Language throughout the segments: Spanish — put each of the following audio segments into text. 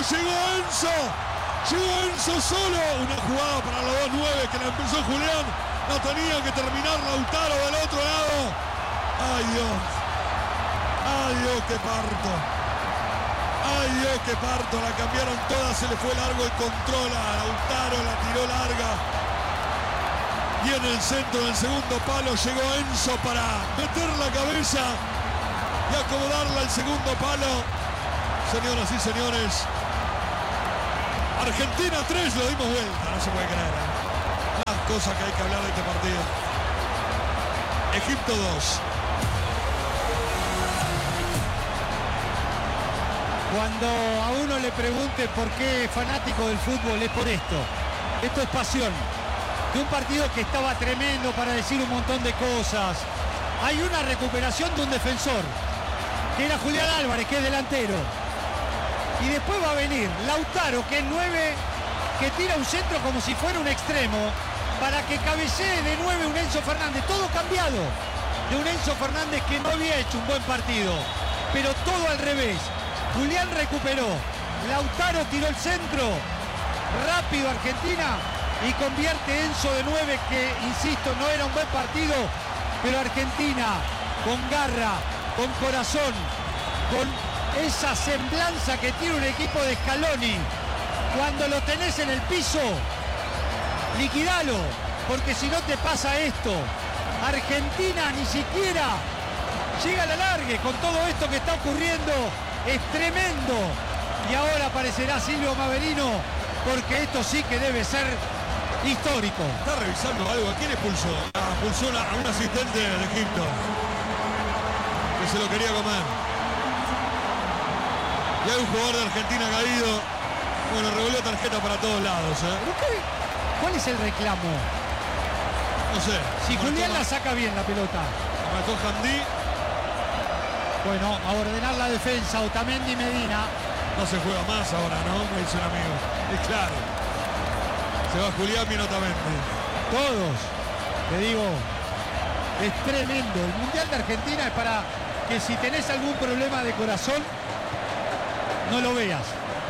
llegó Enzo. Llegó Enzo solo. Una jugada para los 2-9 que la empezó Julián. No tenía que terminar Lautaro del otro lado. ¡Ay, Dios! ¡Ay, Dios, qué parto! ¡Ay, Dios, qué parto! La cambiaron todas, se le fue largo el control a Lautaro, la tiró larga. Y en el centro del segundo palo llegó Enzo para meter la cabeza y acomodarla al segundo palo. Señoras y señores, Argentina 3, lo dimos vuelta, no se puede creer. Las cosas que hay que hablar de este partido. Egipto 2. Cuando a uno le pregunte por qué es fanático del fútbol, es por esto. Esto es pasión. De un partido que estaba tremendo para decir un montón de cosas. Hay una recuperación de un defensor, que era Julián Álvarez, que es delantero. Y después va a venir Lautaro, que es 9, que tira un centro como si fuera un extremo, para que cabecee de 9 un Enzo Fernández. Todo cambiado. De un Enzo Fernández que no había hecho un buen partido, pero todo al revés. Julián recuperó, Lautaro tiró el centro, rápido Argentina, y convierte Enzo de 9, que insisto, no era un buen partido, pero Argentina con garra, con corazón, con esa semblanza que tiene un equipo de Scaloni. Cuando lo tenés en el piso, liquidalo, porque si no te pasa esto. Argentina ni siquiera llega a la largue con todo esto que está ocurriendo. Es tremendo. Y ahora aparecerá Silvio Maverino, porque esto sí que debe ser histórico. Está revisando algo. ¿A quién expulsó? Expulsó a un asistente de Egipto que se lo quería comer. Y hay un jugador de Argentina caído. Bueno, revolvió tarjeta para todos lados, ¿eh? ¿Cuál es el reclamo? No sé. Si Julián la saca bien la pelota. Marcó Hamdi. Bueno, a ordenar la defensa, Otamendi, Medina. No se juega más ahora, ¿no? Me dice un amigo. Es claro. Se va Julián, viene Otamendi. Todos. Te digo, es tremendo. El Mundial de Argentina es para que si tenés algún problema de corazón, no lo veas.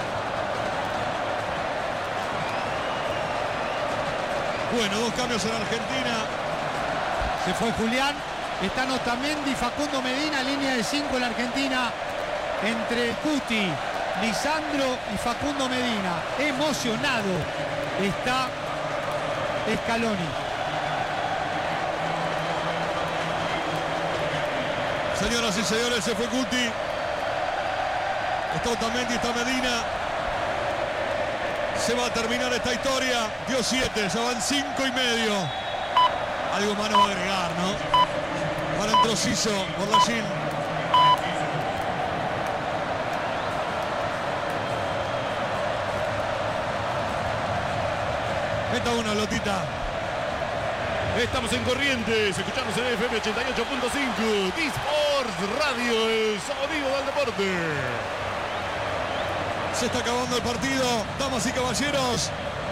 Bueno, 2 cambios en Argentina. Se fue Julián. Están Otamendi, Facundo Medina, línea de 5 en Argentina. Entre Cuti, Lisandro y Facundo Medina. Emocionado está Scaloni. Señoras y señores, se fue Cuti. Está Otamendi, está Medina. Se va a terminar esta historia. Dio 7, ya van 5 y medio. Algo más no va a agregar, ¿no? Ahora entró Ciso por la Gin. Meta una, Lotita. Estamos en Corrientes, escuchamos en FM 88.5, D-Sports Radio, el sonido del deporte. Se está acabando el partido, damas y caballeros.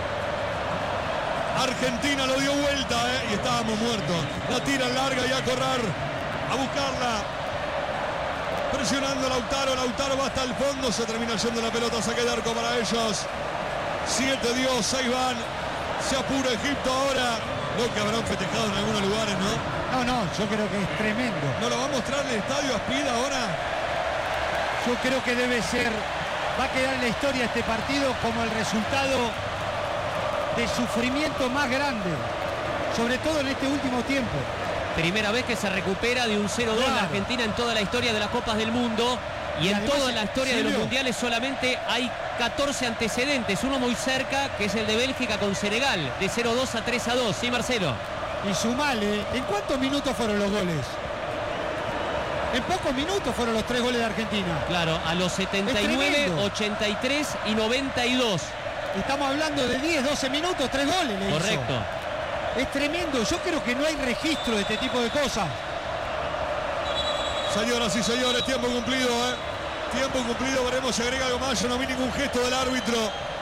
Argentina lo dio vuelta, y estábamos muertos. La tira larga y a correr, a buscarla. Presionando a Lautaro, Lautaro va hasta el fondo, se termina yendo la pelota, saque de arco para ellos. 7 dio, 6 van. Se apura Egipto ahora. Lo que habrán festejado en algunos lugares, ¿no? No, yo creo que es tremendo. ¿No lo va a mostrar el estadio Aspida ahora? Yo creo que debe ser, va a quedar en la historia este partido como el resultado de sufrimiento más grande, sobre todo en este último tiempo. Primera vez que se recupera de un 0-2 Claro. la Argentina en toda la historia de las Copas del Mundo. Y en además, toda la historia de los Silvio, mundiales solamente hay 14 antecedentes. Uno muy cerca, que es el de Bélgica con Senegal, de 0-2 a 3-2. Sí, Marcelo. y sumale, ¿en cuántos minutos fueron los goles? En pocos minutos fueron los 3 goles de Argentina. Claro, a los 79, tremendo. 83 y 92. Estamos hablando de 10, 12 minutos, 3 goles le hizo. Correcto. Es tremendo, yo creo que no hay registro de este tipo de cosas. Señoras y señores, tiempo cumplido, Tiempo cumplido, veremos si agrega algo más. Yo no vi ningún gesto del árbitro.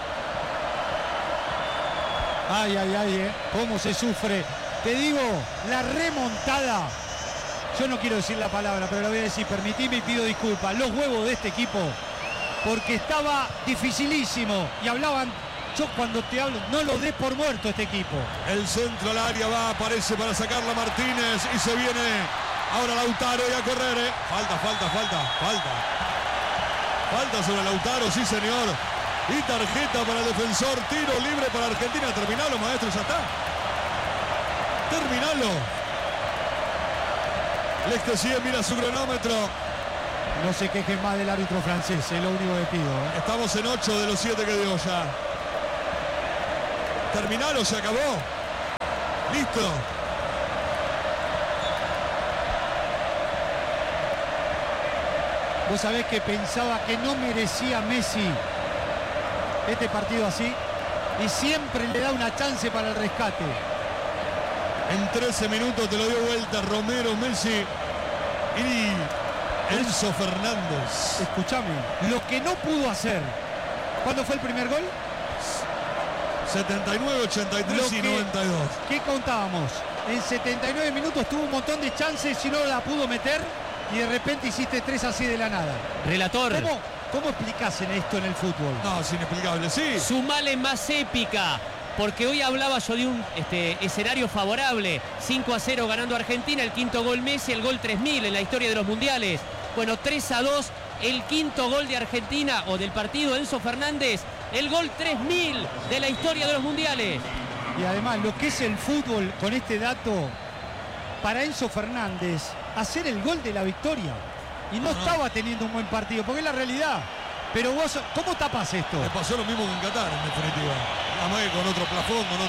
Ay, ay, ay, cómo se sufre. Te digo, la remontada, yo no quiero decir la palabra, pero la voy a decir, permitime y pido disculpas. Los huevos de este equipo porque estaba dificilísimo. Y hablaban, yo cuando te hablo, no lo des por muerto este equipo. El centro al área va, aparece para sacarla Martínez y se viene ahora Lautaro y a correr. Falta sobre Lautaro, sí señor. Y tarjeta para el defensor, tiro libre para Argentina. Terminalo, maestro, ya está. Terminalo. Lextesier mira su cronómetro. No se quejen más del árbitro francés, es lo único que pido. Estamos en 8 de los 7 que dio ya. Terminalo, se acabó. Listo. Vos sabés que pensaba que no merecía Messi este partido así y siempre le da una chance para el rescate. En 13 minutos te lo dio vuelta Romero, Messi y Enzo Fernández. Escuchame, lo que no pudo hacer. ¿Cuándo fue el primer gol? 79, 83 y 92. ¿Qué contábamos? En 79 minutos tuvo un montón de chances y no la pudo meter y de repente hiciste 3 así de la nada. Relator. ¿Cómo explicás en esto en el fútbol? No, es inexplicable, sí. Su mal es más épica. Porque hoy hablaba yo de un escenario favorable. 5-0 ganando Argentina, el quinto gol Messi, el gol 3000 en la historia de los mundiales. Bueno, 3-2, el quinto gol de Argentina o del partido Enzo Fernández, el gol 3000 de la historia de los mundiales. Y además lo que es el fútbol con este dato, para Enzo Fernández, hacer el gol de la victoria. Y no estaba teniendo un buen partido, porque es la realidad. Pero vos, ¿cómo tapás esto? Me pasó lo mismo que en Qatar, en definitiva. Además que con otro plafón, con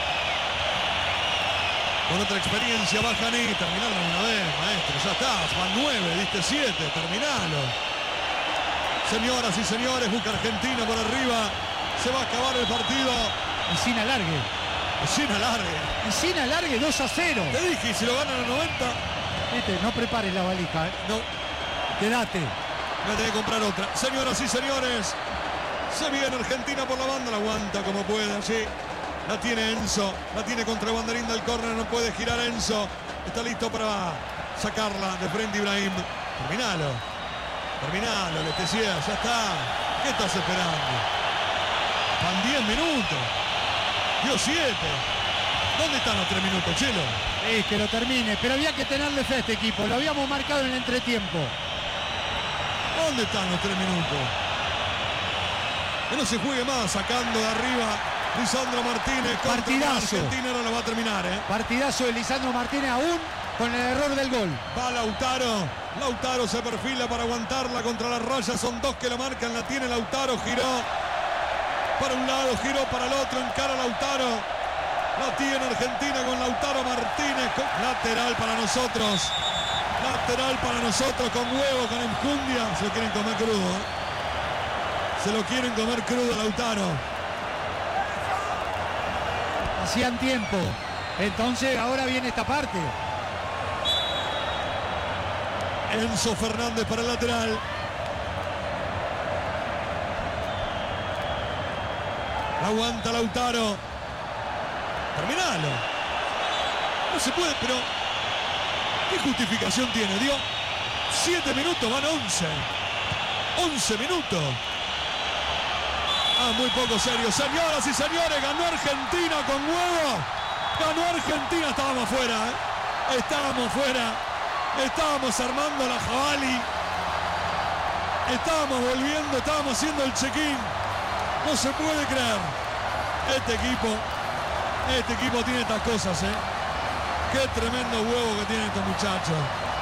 otra experiencia. Bajan y terminalo una vez, maestro. Ya estás, van 9, diste 7, terminalo. Señoras y señores, busca Argentina por arriba. Se va a acabar el partido. Y sin alargue. Y sin alargue, 2-0. Te dije, y si lo ganan a 90. Viste, no prepares la valija, No. Quédate. Me tengo que comprar otra. Señoras y señores, se viene Argentina por la banda, la aguanta como puede allí. La tiene Enzo, la tiene contra el banderín del córner, no puede girar Enzo. Está listo para sacarla de frente Ibrahim. Terminalo, Lextesier, ya está. ¿Qué estás esperando? Van 10 minutos. Dio 7. ¿Dónde están los 3 minutos, Chelo? Es que lo termine, pero había que tenerle fe a este equipo. Lo habíamos marcado en el entretiempo. ¿Dónde están los 3 minutos? Que no se juegue más, sacando de arriba Lisandro Martínez. Partidazo. Argentina ahora lo va a terminar, ¿eh? Partidazo de Lisandro Martínez aún con el error del gol. Va Lautaro. Lautaro se perfila para aguantarla contra la raya. Son 2 que la marcan. La tiene Lautaro. Giró para un lado, giró para el otro. Encara Lautaro. La tiene Argentina con Lautaro Martínez. Lateral para nosotros. Lateral para nosotros con huevo, con enjundia. Se lo quieren comer crudo, ¿eh? Se lo quieren comer crudo Lautaro. Hacían tiempo. Entonces ahora viene esta parte. Enzo Fernández para el lateral. Aguanta Lautaro. Terminalo. No se puede, pero ¿qué justificación tiene? Dio 7 minutos, van 11. 11 minutos. Muy poco serio. Señoras y señores, ganó Argentina con huevo. Ganó Argentina, estábamos fuera, ¿eh? Estábamos fuera. Estábamos armando la jabalí. Estábamos volviendo, estábamos haciendo el check-in. No se puede creer. Este equipo tiene estas cosas, ¿eh? Qué tremendo huevo que tienen estos muchachos.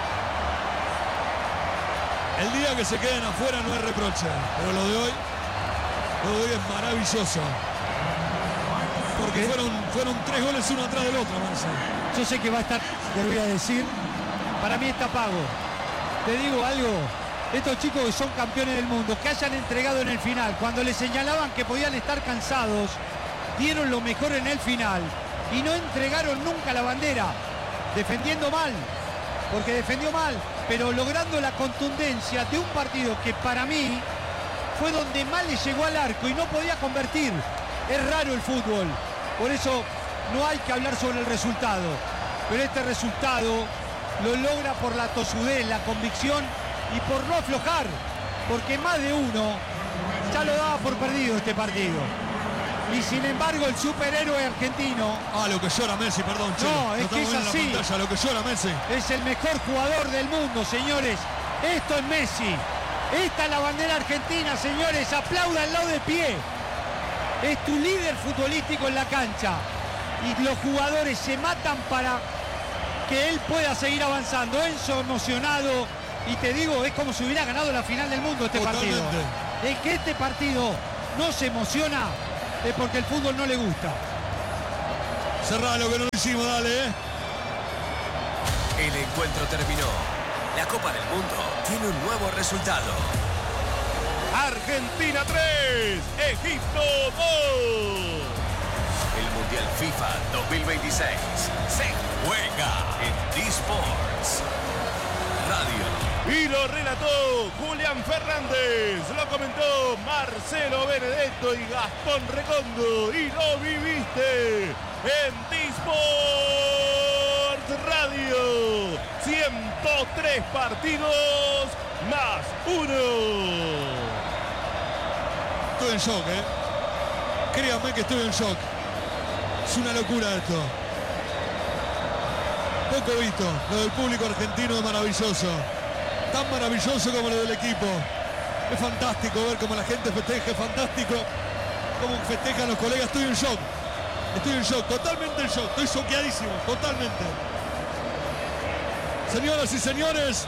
El día que se queden afuera no es reproche, pero lo de hoy es maravilloso. Porque fueron 3 goles uno atrás del otro, Marcelo. Yo sé que va a estar, te voy a decir, para mí está pago. Te digo algo, estos chicos que son campeones del mundo, que hayan entregado en el final, cuando les señalaban que podían estar cansados, dieron lo mejor en el final y no entregaron nunca la bandera, defendiendo mal, porque defendió mal, pero logrando la contundencia de un partido que para mí fue donde más le llegó al arco y no podía convertir. Es raro el fútbol, por eso no hay que hablar sobre el resultado, pero este resultado lo logra por la tosudez, la convicción y por no aflojar, porque más de uno ya lo daba por perdido este partido. Y sin embargo el superhéroe argentino... Lo que llora Messi, perdón, Chelo. No, es que es estamos viendo así. en la pantalla, lo que llora Messi. Es el mejor jugador del mundo, señores. Esto es Messi. Esta es la bandera argentina, señores. Apláudanlo de pie. Es tu líder futbolístico en la cancha. Y los jugadores se matan para que él pueda seguir avanzando. Enzo emocionado. Y te digo, es como si hubiera ganado la final del mundo este Totalmente. partido. Es que este partido no se emociona, es porque el fútbol no le gusta. Cerrá lo que no lo hicimos, dale, El encuentro terminó. La Copa del Mundo tiene un nuevo resultado. Argentina 3, Egipto 2. El Mundial FIFA 2026 se juega en D-Sports Radio. Y lo relató Julián Fernández, lo comentó Marcelo Benedetto y Gastón Recondo. Y lo viviste en D-Sports Radio. 103 partidos más 1. Estoy en shock, Créanme que estoy en shock. Es una locura esto. Poco visto. Lo del público argentino es maravilloso. Tan maravilloso como lo del equipo. Es fantástico ver cómo la gente festeja. Es fantástico cómo festejan los colegas. Estoy en shock. Estoy en shock. Totalmente en shock. Estoy choqueadísimo. Totalmente. Señoras y señores,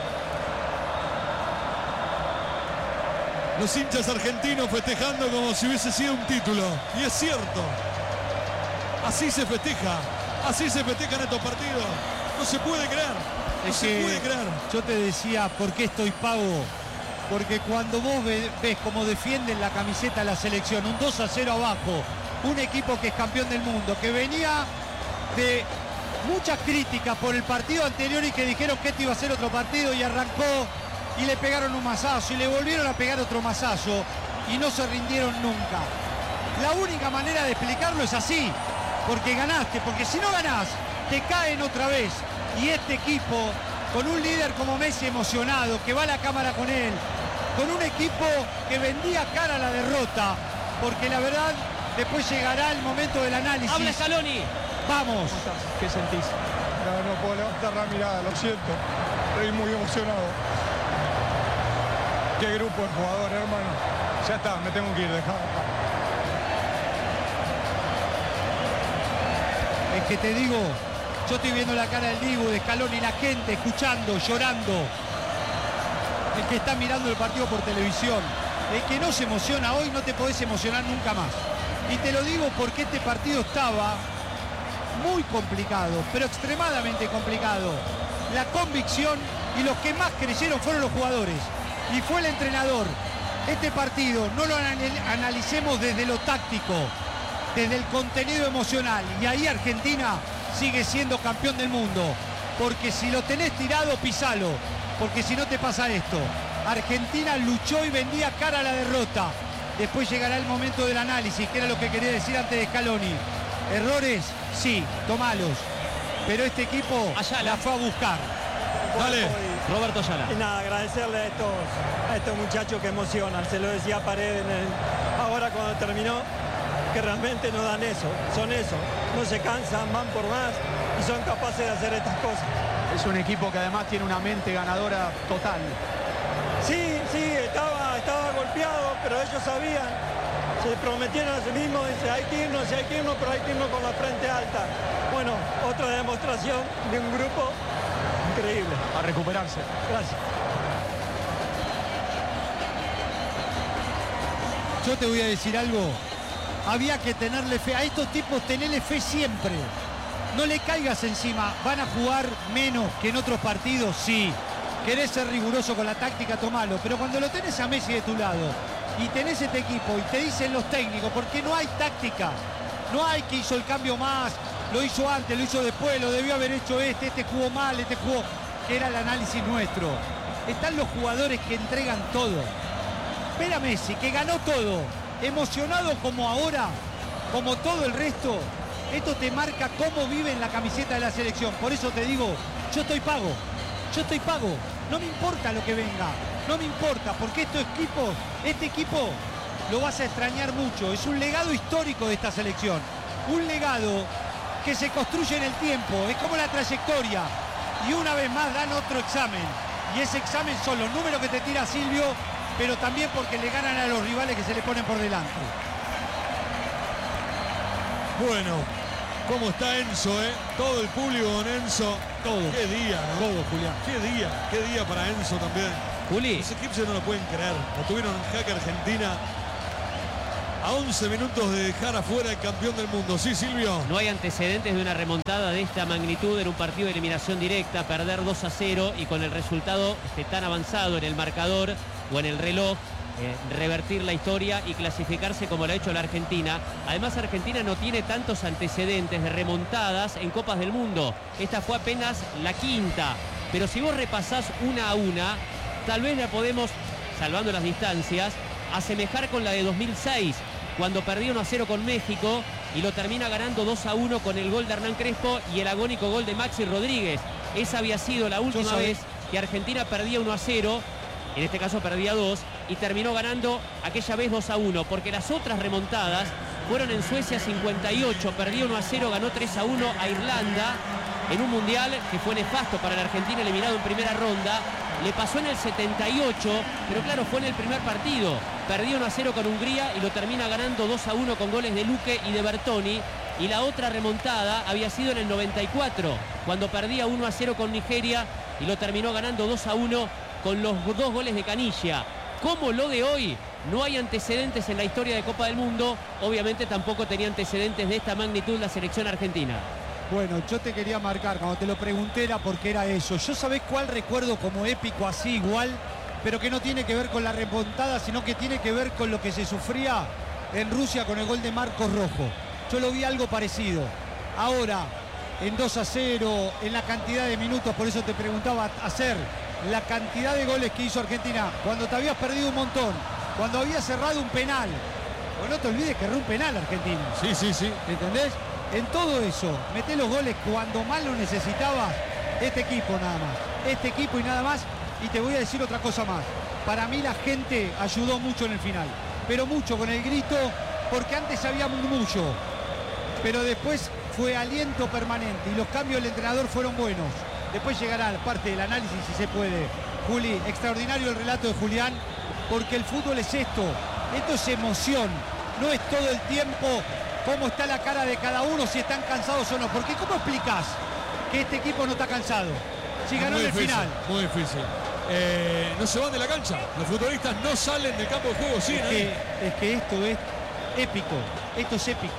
los hinchas argentinos festejando como si hubiese sido un título. Y es cierto. Así se festeja. Así se festejan estos partidos. No se puede creer. No se puede creer. Yo te decía, ¿por qué estoy pago? Porque cuando vos ves cómo defienden la camiseta de la selección, un 2-0 abajo, un equipo que es campeón del mundo, que venía de muchas críticas por el partido anterior y que dijeron que este iba a ser otro partido y arrancó y le pegaron un mazazo y le volvieron a pegar otro mazazo y no se rindieron nunca. La única manera de explicarlo es así, porque ganaste, porque si no ganás, te caen otra vez. Y este equipo, con un líder como Messi emocionado, que va a la cámara con él, con un equipo que vendía cara a la derrota, porque la verdad, después llegará el momento del análisis. Habla Scaloni. Vamos. ¿Qué sentís? No puedo levantar la mirada, lo siento. Estoy muy emocionado. Qué grupo de jugadores, hermano. Ya está, me tengo que ir, dejá. Es que te digo, yo estoy viendo la cara del Dibu, de Scaloni, la gente escuchando, llorando. El que está mirando el partido por televisión. El que no se emociona hoy no te podés emocionar nunca más. Y te lo digo porque este partido estaba muy complicado, pero extremadamente complicado. La convicción y los que más creyeron fueron los jugadores. Y fue el entrenador. Este partido no lo analicemos desde lo táctico, desde el contenido emocional. Y ahí Argentina sigue siendo campeón del mundo. Porque si lo tenés tirado, pisalo. Porque si no te pasa esto. Argentina luchó y vendía cara a la derrota. Después llegará el momento del análisis, que era lo que quería decir antes de Scaloni. Errores, sí, tomalos. Pero este equipo la fue a buscar. Dale. Roberto Ayala. Y nada, agradecerle a estos muchachos que emocionan. Se lo decía Paredes ahora cuando terminó, que realmente no dan eso. Son eso. No se cansan, van por más y son capaces de hacer estas cosas. Es un equipo que además tiene una mente ganadora total. Sí, estaba golpeado, pero ellos sabían. Se prometieron a sí mismos, dice, hay que irnos, pero hay que irnos con la frente alta. Bueno, otra demostración de un grupo increíble. A recuperarse. Gracias. Yo te voy a decir algo. Había que tenerle fe. A estos tipos tenerle fe siempre. No le caigas encima. ¿Van a jugar menos que en otros partidos? Sí. ¿Querés ser riguroso con la táctica? Tomalo. Pero cuando lo tenés a Messi de tu lado y tenés este equipo y te dicen los técnicos, porque no hay táctica. No hay que hizo el cambio más, lo hizo antes, lo hizo después, lo debió haber hecho este jugó mal, este jugó... Que era el análisis nuestro. Están los jugadores que entregan todo. Ver a Messi, que ganó todo, emocionado como ahora, como todo el resto. Esto te marca cómo vive en la camiseta de la selección. Por eso te digo, yo estoy pago. No me importa lo que venga. No me importa, porque este equipo lo vas a extrañar mucho. Es un legado histórico de esta selección. Un legado que se construye en el tiempo. Es como la trayectoria. Y una vez más dan otro examen. Y ese examen son los números que te tira Silvio, pero también porque le ganan a los rivales que se le ponen por delante. Bueno, cómo está Enzo, todo el público con Enzo. Todo. Qué día, ¿no? Todo, Julián. Qué día para Enzo también. Juli. Los egipcios no lo pueden creer. Lo tuvieron en jaque Argentina a 11 minutos de dejar afuera el campeón del mundo. Sí, Silvio. No hay antecedentes de una remontada de esta magnitud en un partido de eliminación directa, perder 2-0 y con el resultado tan avanzado en el marcador o en el reloj, revertir la historia y clasificarse como lo ha hecho la Argentina. Además, Argentina no tiene tantos antecedentes de remontadas en Copas del Mundo. Esta fue apenas la quinta. Pero si vos repasás una a una, tal vez la podemos, salvando las distancias, asemejar con la de 2006, cuando perdió 1-0 con México y lo termina ganando 2-1 con el gol de Hernán Crespo y el agónico gol de Maxi Rodríguez. Esa había sido la última vez que Argentina perdía 1-0, en este caso perdía 2, y terminó ganando aquella vez 2-1, porque las otras remontadas fueron en Suecia 58, perdió 1-0, ganó 3-1 a Irlanda, en un mundial que fue nefasto para la Argentina, eliminado en primera ronda. Le pasó en el 78, pero claro, fue en el primer partido. Perdió 1-0 con Hungría y lo termina ganando 2-1 con goles de Luque y de Bertoni. Y la otra remontada había sido en el 94, cuando perdía 1-0 con Nigeria y lo terminó ganando 2-1 con los 2 goles de Canilla. Como lo de hoy, no hay antecedentes en la historia de Copa del Mundo. Obviamente tampoco tenía antecedentes de esta magnitud la selección argentina. Bueno, yo te quería marcar, cuando te lo pregunté era porque era eso. Yo sabés cuál recuerdo como épico así igual, pero que no tiene que ver con la remontada, sino que tiene que ver con lo que se sufría en Rusia con el gol de Marcos Rojo. Yo lo vi algo parecido. Ahora, en 2-0, en la cantidad de minutos, por eso te preguntaba, hacer la cantidad de goles que hizo Argentina, cuando te habías perdido un montón, cuando había cerrado un penal. Pues no te olvides que erró un penal Argentina. Sí. ¿Entendés? En todo eso, meté los goles cuando más lo necesitabas, este equipo nada más. Este equipo y nada más. Y te voy a decir otra cosa más. Para mí la gente ayudó mucho en el final. Pero mucho con el grito, porque antes había murmullo. Pero después fue aliento permanente y los cambios del entrenador fueron buenos. Después llegará la parte del análisis si se puede. Juli, extraordinario el relato de Julián, porque el fútbol es esto. Esto es emoción. No es todo el tiempo cómo está la cara de cada uno, si están cansados o no. Porque ¿cómo explicás que este equipo no está cansado? Si ganó en el final. Muy difícil. No se van de la cancha. Los futbolistas no salen del campo de juego. Sí, es que esto es épico. Esto es épico.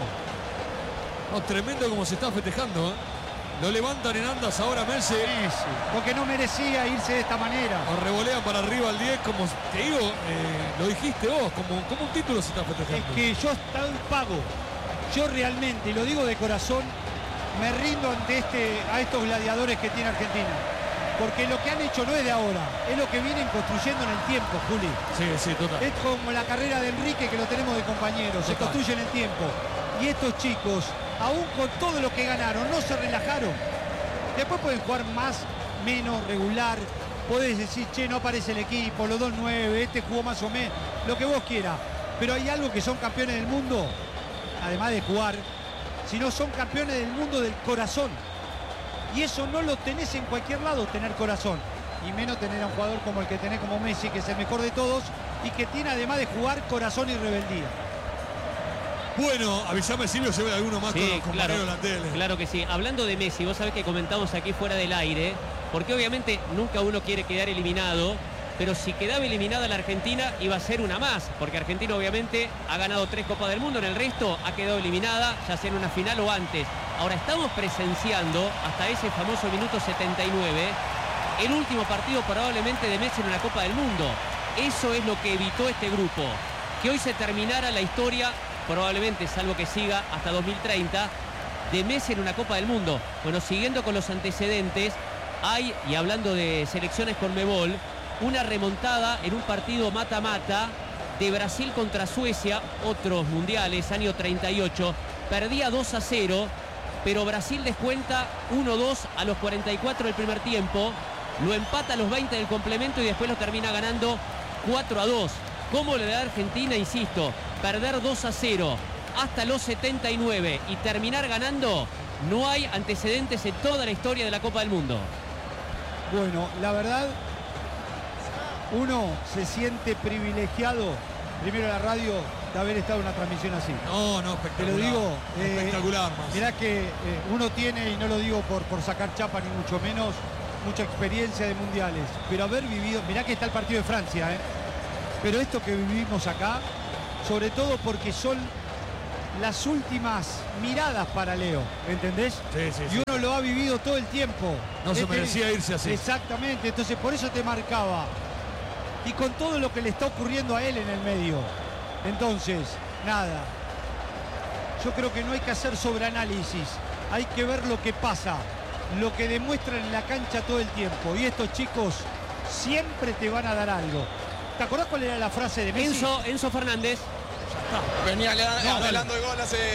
No, tremendo como se está festejando. Lo levantan en andas ahora Messi. Porque no merecía irse de esta manera. O revolean para arriba al 10, como te digo, lo dijiste vos, como un título se está festejando. Es que yo estoy pago. Yo realmente, y lo digo de corazón, me rindo ante a estos gladiadores que tiene Argentina. Porque lo que han hecho no es de ahora, es lo que vienen construyendo en el tiempo, Juli. Sí, total. Es como la carrera de Enrique, que lo tenemos de compañero, se construye en el tiempo. Y estos chicos, aún con todo lo que ganaron, no se relajaron. Después pueden jugar más, menos, regular. Podés decir, che, no aparece el equipo, los 2-9, este jugó más o menos, lo que vos quieras. Pero hay algo que son campeones del mundo, además de jugar, sino son campeones del mundo del corazón. Y eso no lo tenés en cualquier lado, tener corazón. Y menos tener a un jugador como el que tenés como Messi, que es el mejor de todos, y que tiene, además de jugar, corazón y rebeldía. Bueno, avísame Silvio si ve alguno más con los compañeros de la tele. Claro que sí. Hablando de Messi, vos sabés que comentamos aquí fuera del aire, porque obviamente nunca uno quiere quedar eliminado, pero si quedaba eliminada la Argentina iba a ser una más, porque Argentina obviamente ha ganado 3 Copas del Mundo, en el resto ha quedado eliminada, ya sea en una final o antes. Ahora estamos presenciando, hasta ese famoso minuto 79, el último partido probablemente de Messi en una Copa del Mundo. Eso es lo que evitó este grupo, que hoy se terminara la historia, probablemente, salvo que siga hasta 2030, de Messi en una Copa del Mundo. Bueno, siguiendo con los antecedentes, hay, y hablando de selecciones Conmebol, una remontada en un partido mata-mata de Brasil contra Suecia, otros mundiales, año 38, perdía 2-0, pero Brasil descuenta 1-2 a los 44 del primer tiempo, lo empata a los 20 del complemento y después lo termina ganando 4-2. cómo le da a Argentina, insisto, perder 2-0 hasta los 79 y terminar ganando. No hay antecedentes en toda la historia de la Copa del Mundo. Bueno, la verdad, uno se siente privilegiado, primero la radio, de haber estado en una transmisión así. No, espectacular. Te lo digo, espectacular más. Mirá que uno tiene, y no lo digo por sacar chapa ni mucho menos, mucha experiencia de mundiales, pero haber vivido, mirá que está el partido de Francia, pero esto que vivimos acá, sobre todo porque son las últimas miradas para Leo, ¿entendés? Sí. Y uno lo ha vivido todo el tiempo. No se merecía irse así. Exactamente, entonces por eso te marcaba. Y con todo lo que le está ocurriendo a él en el medio. Entonces, nada. Yo creo que no hay que hacer sobreanálisis. Hay que ver lo que pasa, lo que demuestran en la cancha todo el tiempo. Y estos chicos siempre te van a dar algo. ¿Te acordás cuál era la frase de Messi? Enzo Fernández. Venía anhelando el gol hace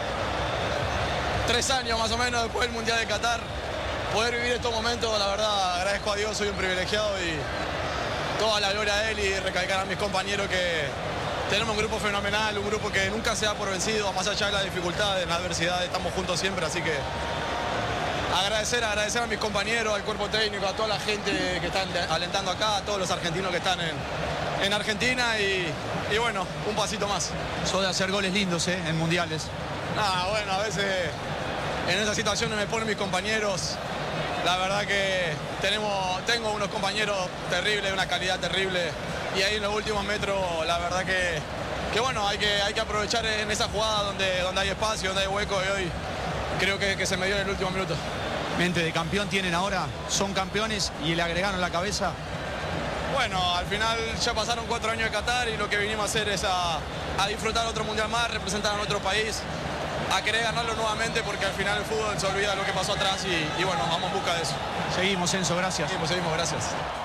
3 años más o menos después del Mundial de Qatar. Poder vivir estos momentos, la verdad, agradezco a Dios, soy un privilegiado y toda la gloria a él, y recalcar a mis compañeros que tenemos un grupo fenomenal, un grupo que nunca se da por vencido, más allá de las dificultades, las adversidades, estamos juntos siempre, así que agradecer a mis compañeros, al cuerpo técnico, a toda la gente que están alentando acá, a todos los argentinos que están en Argentina y bueno, un pasito más. Sos de hacer goles lindos, en mundiales. Bueno, a veces en esas situaciones me ponen mis compañeros. La verdad que tengo unos compañeros terribles, de una calidad terrible. Y ahí en los últimos metros, la verdad que bueno, hay que aprovechar en esa jugada donde hay espacio, donde hay hueco. Y hoy creo que se me dio en el último minuto. Mente de campeón tienen ahora, son campeones y le agregaron la cabeza. Bueno, al final ya pasaron 4 años de Qatar y lo que vinimos a hacer es a disfrutar otro mundial más, representar a nuestro país, a querer ganarlo nuevamente, porque al final el fútbol se olvida de lo que pasó atrás y bueno, vamos en busca de eso. Seguimos, Enzo, gracias. Seguimos, gracias.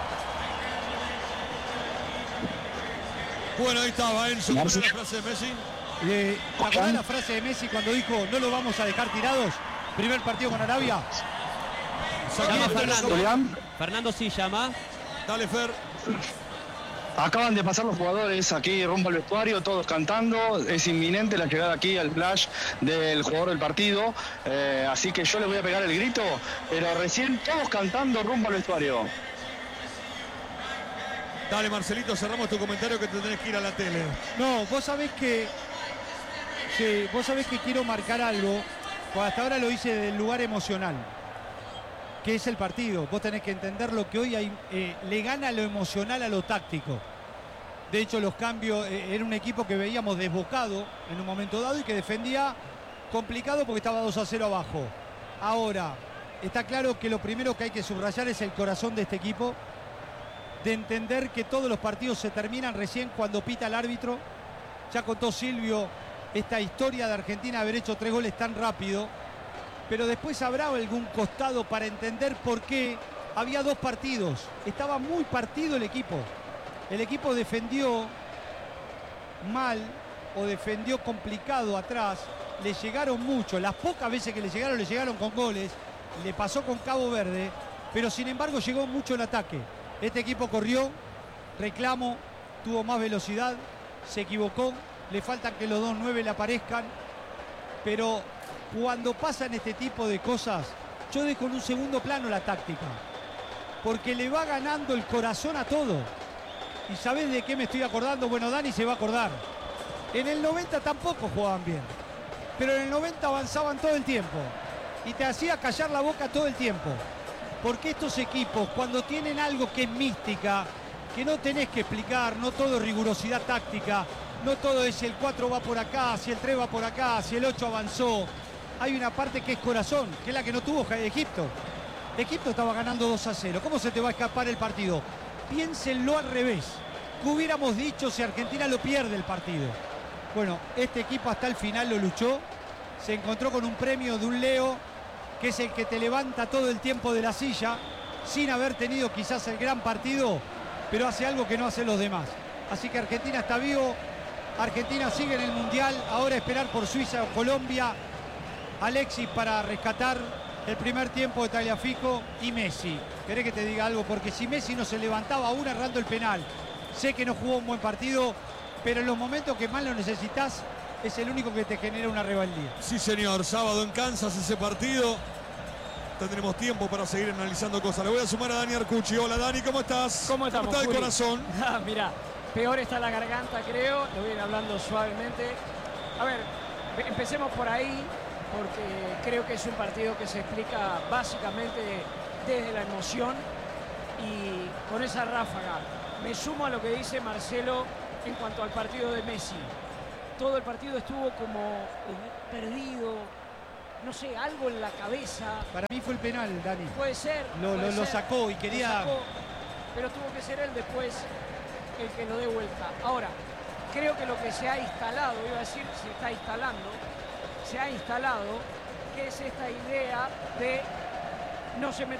Bueno, ahí estaba Enzo. ¿Cuál es la frase de Messi? ¿Te acordás la frase de Messi cuando dijo no lo vamos a dejar tirados? Primer partido con Arabia. Llama Fernando. Fernando sí llama. Dale, Fer. Acaban de pasar los jugadores aquí rumbo al vestuario, todos cantando. Es inminente la llegada aquí al flash del jugador del partido. Así que yo les voy a pegar el grito, pero recién todos cantando rumbo al vestuario. Dale, Marcelito, cerramos tu comentario que te tenés que ir a la tele. No, vos sabés que quiero marcar algo. Pues hasta ahora lo hice del lugar emocional, que es el partido. Vos tenés que entender lo que hoy le gana lo emocional a lo táctico. De hecho, los cambios, era un equipo que veíamos desbocado en un momento dado y que defendía complicado porque estaba 2-0 abajo. Ahora, está claro que lo primero que hay que subrayar es el corazón de este equipo, de entender que todos los partidos se terminan recién cuando pita el árbitro. Ya contó Silvio esta historia de Argentina, haber hecho 3 goles tan rápido, pero después habrá algún costado para entender por qué había 2 partidos. Estaba muy partido el equipo. El equipo defendió mal o defendió complicado atrás. Le llegaron mucho. Las pocas veces que le llegaron con goles. Le pasó con Cabo Verde, pero sin embargo llegó mucho el ataque. Este equipo corrió, reclamo, tuvo más velocidad, se equivocó. Le faltan que los 2-9 le aparezcan, pero cuando pasan este tipo de cosas, yo dejo en un segundo plano la táctica, porque le va ganando el corazón a todo. ¿Y sabés de qué me estoy acordando? Bueno, Dani se va a acordar. En el 90 tampoco jugaban bien, pero en el 90 avanzaban todo el tiempo y te hacía callar la boca todo el tiempo, porque estos equipos, cuando tienen algo que es mística, que no tenés que explicar, no todo es rigurosidad táctica, no todo es si el 4 va por acá, si el 3 va por acá, si el 8 avanzó. Hay una parte que es corazón, que es la que no tuvo Egipto. Egipto estaba ganando 2-0. ¿Cómo se te va a escapar el partido? Piénsenlo al revés. ¿Qué hubiéramos dicho si Argentina lo pierde el partido? Bueno, este equipo hasta el final lo luchó. Se encontró con un premio de un Leo, que es el que te levanta todo el tiempo de la silla, sin haber tenido quizás el gran partido, pero hace algo que no hacen los demás. Así que Argentina está vivo. Argentina sigue en el Mundial, ahora esperar por Suiza o Colombia. Alexis para rescatar el primer tiempo de Tagliafico y Messi. ¿Querés que te diga algo? Porque si Messi no se levantaba aún errando el penal Sé que no jugó un buen partido, pero en los momentos que más lo necesitas es el único que te genera una rebeldía. Sí, señor. Sábado en Kansas ese partido. Tendremos tiempo para seguir analizando cosas. Le voy a sumar a Dani Arcucci. Hola, Dani, ¿cómo estás? ¿Cómo estamos, está el Juli? corazón? Mira, peor está la garganta, creo. Lo voy a ir hablando suavemente. A ver, empecemos por ahí, porque creo que es un partido que se explica básicamente desde la emoción y con esa ráfaga. Me sumo a lo que dice Marcelo en cuanto al partido de Messi. Todo el partido estuvo como perdido, no sé, algo en la cabeza. Para mí fue el penal, Dani. Puede ser. Lo sacó y quería... pero tuvo que ser él después el que lo dé vuelta. Ahora, creo que lo que se ha instalado, iba a decir, se está instalando, que es esta idea de no se